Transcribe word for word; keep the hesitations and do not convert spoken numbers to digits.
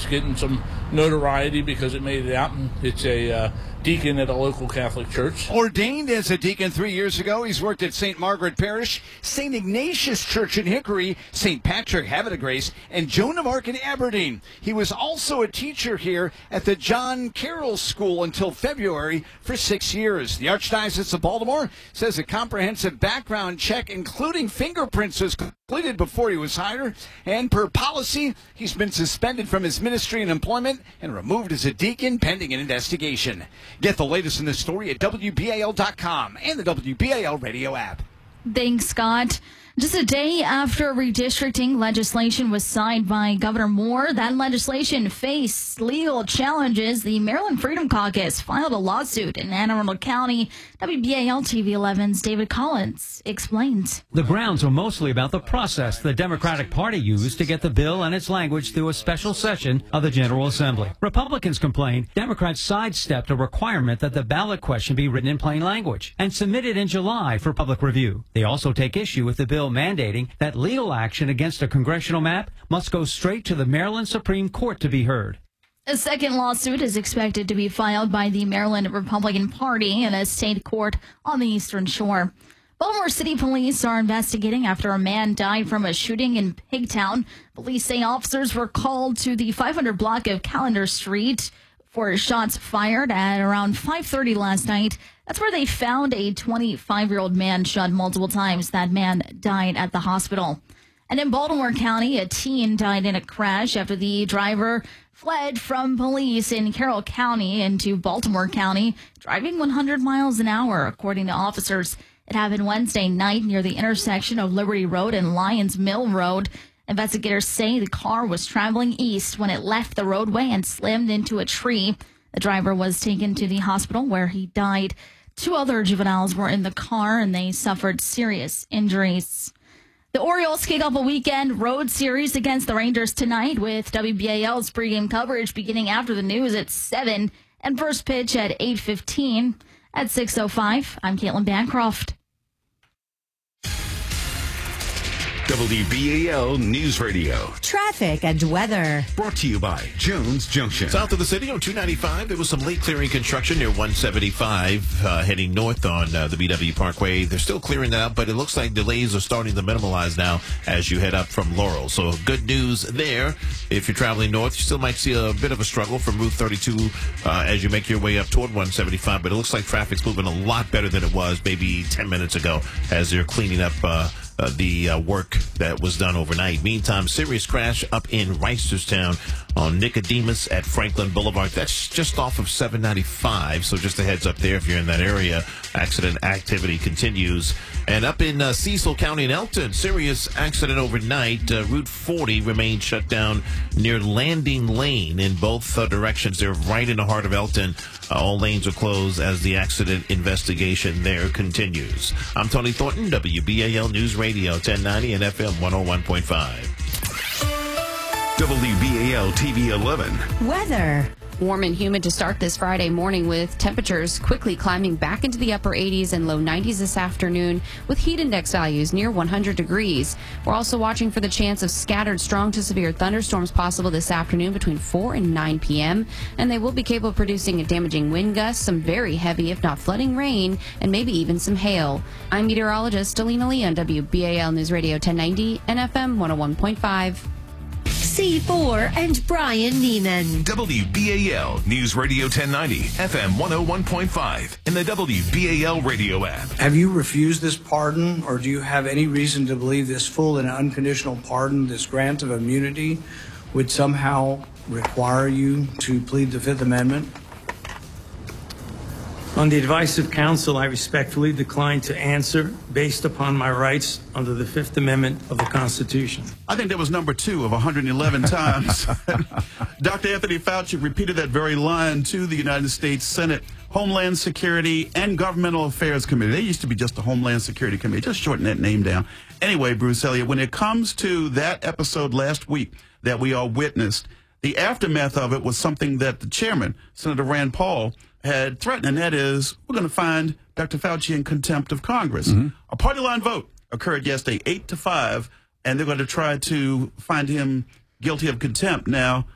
it's getting some notoriety because it made it out, and it's a uh, deacon at a local Catholic church. Ordained as a deacon three years ago, he's worked at Saint Margaret Parish, Saint Ignatius Church in Hickory, Saint Patrick Habit of Grace, and Joan of Arc in Aberdeen. He was also a teacher here at the John Carroll School until February for six years. The Archdiocese of Baltimore says a comprehensive background check, including fingerprints, was completed before he was hired, and per policy, he's been suspended from his ministry and employment and removed as a deacon pending an investigation. Get the latest in this story at W B A L dot com and the W B A L radio app. Thanks, Scott. Just a day after redistricting legislation was signed by Governor Moore, that legislation faced legal challenges. The Maryland Freedom Caucus filed a lawsuit in Anne Arundel County. W B A L T V eleven's David Collins explains. The grounds were mostly about the process the Democratic Party used to get the bill and its language through a special session of the General Assembly. Republicans complained Democrats sidestepped a requirement that the ballot question be written in plain language and submitted in July for public review. They also take issue with the bill mandating that legal action against a congressional map must go straight to the Maryland Supreme Court to be heard. A second lawsuit is expected to be filed by the Maryland Republican Party in a state court on the Eastern Shore. Baltimore City Police are investigating after a man died from a shooting in Pigtown. Police say officers were called to the five hundred block of Callender Street for shots fired at around five thirty last night. That's where they found a twenty-five-year-old man shot multiple times. That man died at the hospital. And in Baltimore County, a teen died in a crash after the driver fled from police in Carroll County into Baltimore County, driving one hundred miles an hour, according to officers. It happened Wednesday night near the intersection of Liberty Road and Lyons Mill Road. Investigators say the car was traveling east when it left the roadway and slammed into a tree. The driver was taken to the hospital where he died. Two other juveniles were in the car and they suffered serious injuries. The Orioles kick off a weekend road series against the Rangers tonight with W B A L's pregame coverage beginning after the news at seven and first pitch at eight fifteen. At six oh five, I'm Caitlin Bancroft. W B A L News Radio. Traffic and weather. Brought to you by Jones Junction. South of the city on two ninety-five, there was some late clearing construction near one seventy-five, uh, heading north on uh, the B W Parkway. They're still clearing that out, but it looks like delays are starting to minimalize now as you head up from Laurel. So good news there. If you're traveling north, you still might see a bit of a struggle from Route thirty-two uh, as you make your way up toward one seventy-five, but it looks like traffic's moving a lot better than it was maybe ten minutes ago as they're cleaning up uh, Uh, the uh, work that was done overnight. Meantime, serious crash up in Reisterstown on Nicodemus at Franklin Boulevard. That's just off of seven ninety-five, so just a heads up there if you're in that area. Accident activity continues. And up in uh, Cecil County in Elton, serious accident overnight. Uh, Route forty remains shut down near Landing Lane in both uh, directions. They're right in the heart of Elton. Uh, all lanes are closed as the accident investigation there continues. I'm Tony Thornton, W B A L News Radio, ten ninety and F M one oh one point five. W B A L T V eleven. Weather. Warm and humid to start this Friday morning with temperatures quickly climbing back into the upper eighties and low nineties this afternoon with heat index values near one hundred degrees. We're also watching for the chance of scattered strong to severe thunderstorms possible this afternoon between four and nine p.m. and they will be capable of producing a damaging wind gusts, some very heavy if not flooding rain, and maybe even some hail. I'm meteorologist Alina Lee on W B A L News Radio ten ninety and F M one oh one point five. C four and Brian Neiman. W B A L News Radio ten ninety, F M one oh one point five, and the W B A L radio app. Have you refused this pardon, or do you have any reason to believe this full and unconditional pardon, this grant of immunity, would somehow require you to plead the Fifth Amendment? On the advice of counsel, I respectfully decline to answer based upon my rights under the Fifth Amendment of the Constitution. I think that was number two of one hundred eleven times. Doctor Anthony Fauci repeated that very line to the United States Senate Homeland Security and Governmental Affairs Committee. They used to be just the Homeland Security Committee. Just shorten that name down. Anyway, Bruce Elliott, when it comes to that episode last week that we all witnessed, the aftermath of it was something that the chairman, Senator Rand Paul, had threatened, and that is we're going to find Doctor Fauci in contempt of Congress. Mm-hmm. A party line vote occurred yesterday, eight to five, and they're going to try to find him guilty of contempt. Now,